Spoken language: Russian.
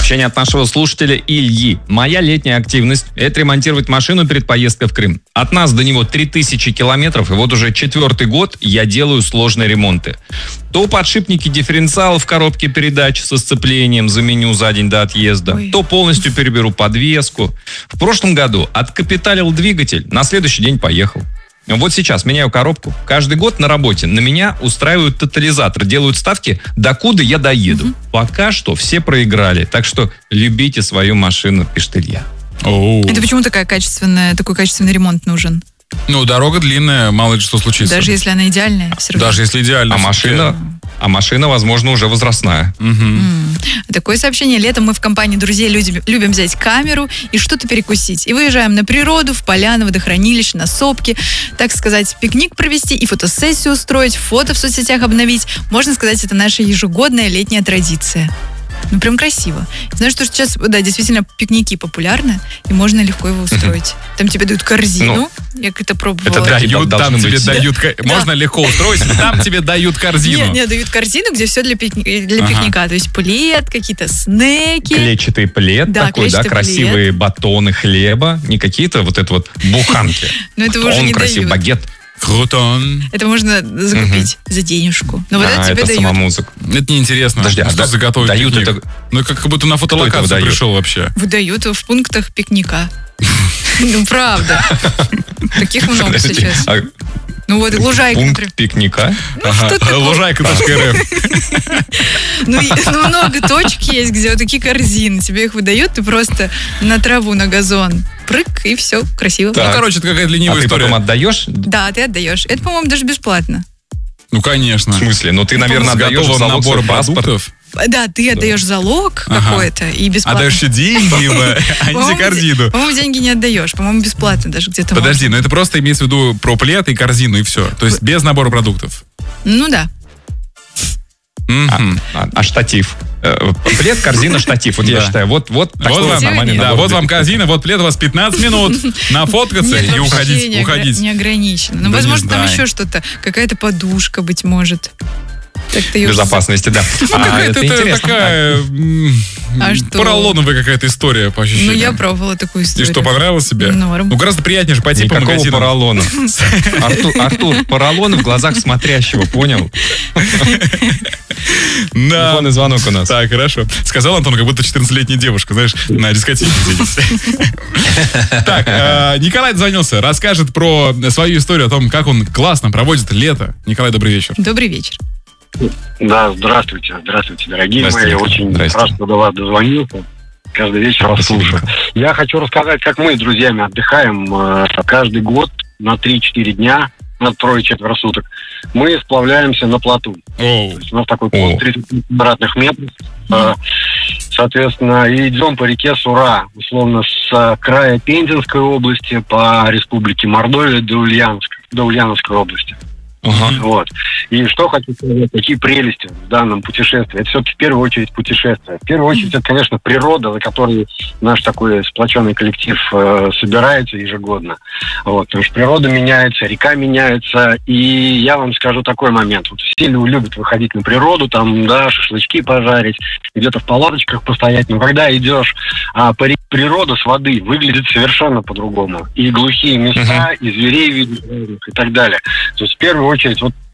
Сообщение от нашего слушателя Ильи. Моя летняя активность – это ремонтировать машину перед поездкой в Крым. От нас до него 3000 километров, и вот уже 4-й год я делаю сложные ремонты. То подшипники дифференциала в коробке передач со сцеплением заменю за день до отъезда, то полностью переберу подвеску. В прошлом году откапиталил двигатель, на следующий день поехал. Вот сейчас меняю коробку. Каждый год на работе на меня устраивают тотализатор, делают ставки, докуда я доеду. Пока что все проиграли, так что любите свою машину, пишет Илья. Это почему такой качественный ремонт нужен? Ну, дорога длинная, мало ли что случится. Даже если она идеальная? Даже если идеальная. А машина, возможно, уже возрастная. Такое сообщение. Летом мы в компании друзей любим взять камеру и что-то перекусить. И выезжаем на природу, в поля, на водохранилище, на сопки. Так сказать, пикник провести и фотосессию устроить, фото в соцсетях обновить. Можно сказать, это наша ежегодная летняя традиция. Ну, прям красиво. Знаю, что сейчас, да, действительно, пикники популярны, и можно легко его устроить. Там тебе дают корзину, я как-то пробовала. Это дают, там тебе дают, можно легко устроить, там тебе дают корзину. Нет, дают корзину, где все для пикника. То есть плед, какие-то снеки. Клетчатый плед такой, да, красивые батоны хлеба, не какие-то вот это вот буханки. Но это уже не красивый дают. багет. Крутон. Это можно закупить за денежку. Но вот это тебе это дают. самомузыка. Это неинтересно. Подожди, что заготовить дают пикник? это... Ну, как будто на фотолокацию пришел вообще. Выдают в пунктах пикника. Ну, правда. Таких много сейчас. Ну вот, лужайка, например. Пункт пикника? Лужайка.рф. Ну, много точек есть, где вот такие корзины. Тебе их выдают, ты просто на траву, на газон. Прыг, и все, красиво. Ну, короче, это какая-то ленивая история. А ты потом отдаешь? Да, ты отдаешь. Это, по-моему, даже бесплатно. Ну, конечно. В смысле? Ну, ты, наверное, отдаешь залог набор продуктов. Да, ты отдаешь залог какой-то и бесплатно. Отдаешь еще деньги, а не корзину. По-моему, деньги не отдаешь. По-моему, бесплатно даже где-то. Подожди, но это просто имеется в виду про плед и корзину, и все. То есть без набора продуктов. Ну да. А штатив? Плед, корзина, штатив. Вот я считаю, вот такой нормальный набор. Да, вот вам корзина, вот плед, у вас 15 минут нафоткаться и уходить. Не ограничено. Ну, возможно, там еще что-то, какая-то подушка, быть может. Безопасности, да. Это такая поролоновая какая-то история, по ощущениям. Ну, я пробовала такую историю. И что, понравилось тебе? Норм. Ну, гораздо приятнее же пойти по магазину. Никакого поролона. Артур, поролон в глазах смотрящего, понял? Телефонный звонок у нас. Так, хорошо. Сказал Антон, как будто 14-летняя девушка, знаешь, на дискотеке здесь. Так, Николай дозвонился, расскажет про свою историю о том, как он классно проводит лето. Николай, добрый вечер. Добрый вечер. Да, здравствуйте, дорогие мои. Я очень рад, что до вас дозвонился. Каждый вечер вас слушаю. Я хочу рассказать, как мы с друзьями отдыхаем каждый год на 3-4 дня, на 3-4 суток. Мы сплавляемся на плоту. То есть у нас такой плот 30 квадратных метров. Соответственно, и идем по реке Сура, условно, с края Пензенской области по республике Мордовия до Ульяновской области. Вот. И что хочу сказать, какие прелести в данном путешествии. Это все-таки в первую очередь путешествие. В первую очередь это, конечно, природа, за которой наш такой сплоченный коллектив собирается ежегодно. Вот. Потому что природа меняется, река меняется. И я вам скажу такой момент. Вот все любят выходить на природу, там, да, шашлычки пожарить, где-то в палаточках постоять. Но когда идешь по реке, природа с воды выглядит совершенно по-другому. И глухие места, и зверей видно, и так далее. То есть в первую очередь вот